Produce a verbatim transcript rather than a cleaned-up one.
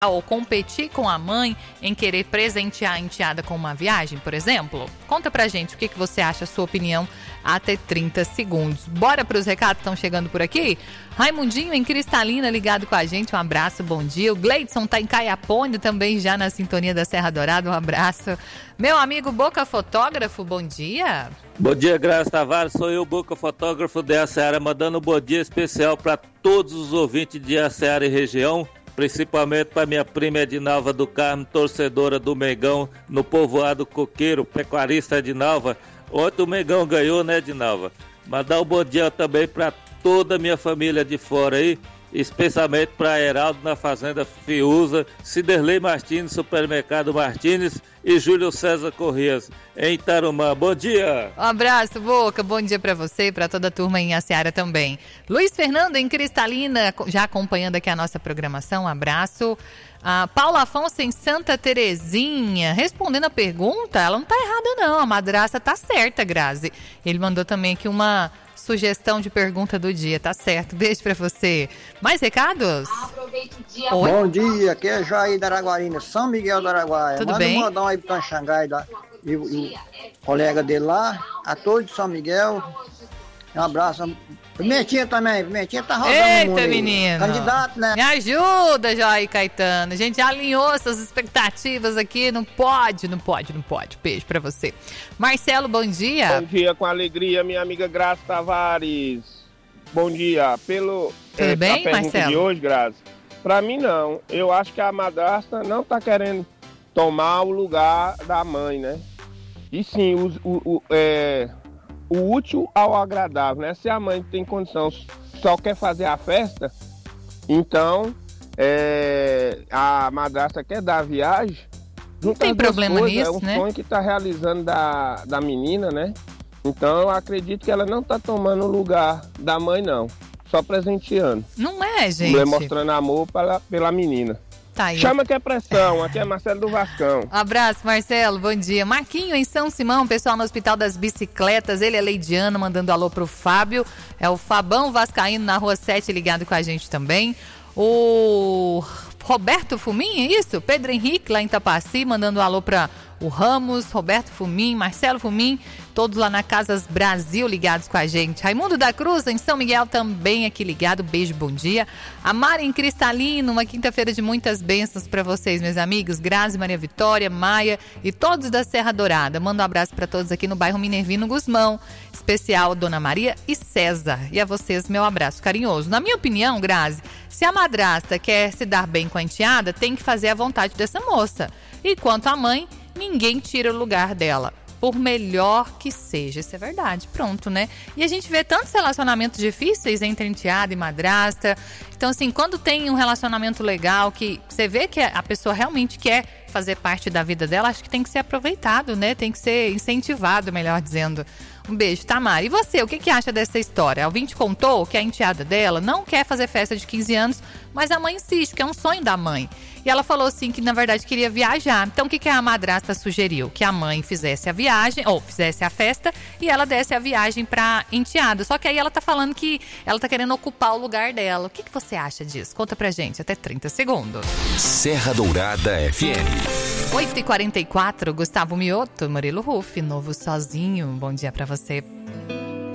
ou competir com a mãe em querer presentear a enteada com uma viagem, por exemplo? Conta pra gente o que, que você acha, a sua opinião, até trinta segundos. Bora pros recados que estão chegando por aqui? Raimundinho em Cristalina ligado com a gente, um abraço, bom dia. O Gleidson tá em Caiapônia também já na sintonia da Serra Dourada, um abraço. Meu amigo Boca Fotógrafo, bom dia. Bom dia, Graça Tavares, sou eu, Boca Fotógrafo de Aceara, mandando um bom dia especial para todos os ouvintes de Aceara e região, principalmente para minha prima Edinalva do Carmo, torcedora do Mengão, no povoado Coqueiro, pecuarista Edinalva. Ontem o Mengão ganhou, né, Edinalva? Mandar um bom dia também para toda a minha família de fora aí, especialmente para Heraldo na Fazenda Fiuza, Ciderley Martins, Supermercado Martins e Júlio César Corrêas, em Tarumã. Bom dia! Um abraço, Boca, bom dia para você e para toda a turma em Aceara também. Luiz Fernando em Cristalina, já acompanhando aqui a nossa programação, um abraço. A Paula Afonso em Santa Terezinha, respondendo a pergunta, ela não tá errada não, a madrasta tá certa, Grazi. Ele mandou também aqui uma sugestão de pergunta do dia, tá certo, beijo pra você. Mais recados? Aproveite o dia. Oi? Bom dia, aqui é Jair da Araguarina, São Miguel da Araguaia. Tudo Manda bem? um modão aí pro Tom Xangai da, e, o- e o colega dele lá, a todos de São Miguel. Um abraço. Pimentinha também, Pimentinha tá rodando no mundo Eita, aí. menino. Candidato, né? Me ajuda, Jair Caetano. A gente já alinhou essas expectativas aqui. Não pode, não pode, não pode. Beijo pra você. Marcelo, bom dia. Bom dia, com alegria, minha amiga Graça Tavares. Bom dia. Pelo Tudo eh, bem, a pergunta Marcelo? de hoje, Graça, pra mim não. Eu acho que a madrasta não tá querendo tomar o lugar da mãe, né? E sim, o, o, o, é, o útil ao agradável, né? Se a mãe tem condição, só quer fazer a festa, então é, a madrasta quer dar a viagem. Não junta tem as duas problema coisas, nisso, é um né? sonho que tá realizando da, da menina, né? Então eu acredito que ela não tá tomando o lugar da mãe, não. Só presenteando. Não é, gente? Mostrando amor pela, pela menina. Tá aí. Chama que é pressão. Aqui é Marcelo do Vascão. Abraço, Marcelo, bom dia. Marquinho em São Simão, pessoal no Hospital das Bicicletas, ele é leidiano, mandando alô pro Fábio, é o Fabão Vascaíno na Rua sete, ligado com a gente também. O Roberto Fumim, é isso? Pedro Henrique lá em Tapaci, mandando alô pra o Ramos, Roberto Fumim, Marcelo Fumim, todos lá na Casas Brasil ligados com a gente. Raimundo da Cruz, em São Miguel, também aqui ligado. Beijo, bom dia. A Mari em Cristalino, uma quinta-feira de muitas bênçãos para vocês, meus amigos. Grazi, Maria Vitória, Maia e todos da Serra Dourada. Manda um abraço para todos aqui no bairro Minervino Guzmão. Especial Dona Maria e César. E a vocês, meu abraço carinhoso. Na minha opinião, Grazi, se a madrasta quer se dar bem com a enteada, tem que fazer a vontade dessa moça. E quanto à mãe, ninguém tira o lugar dela, por melhor que seja. Isso é verdade, pronto, né? E a gente vê tantos relacionamentos difíceis entre enteada e madrasta. Então, assim, quando tem um relacionamento legal, que você vê que a pessoa realmente quer fazer parte da vida dela, acho que tem que ser aproveitado, né? Tem que ser incentivado, melhor dizendo. Um beijo, Tamara. E você, o que, que acha dessa história? A ouvinte contou que a enteada dela não quer fazer festa de quinze anos, mas a mãe insiste, que é um sonho da mãe. E ela falou assim que, na verdade, queria viajar. Então, o que, que a madrasta sugeriu? Que a mãe fizesse a viagem, ou fizesse a festa, e ela desse a viagem pra enteada. Só que aí ela tá falando que ela tá querendo ocupar o lugar dela. O que, que você acha disso? Conta pra gente, até trinta segundos. Serra Dourada F M. oito e quarenta e quatro, Gustavo Mioto, Murilo Ruff, novo sozinho. Bom dia pra você.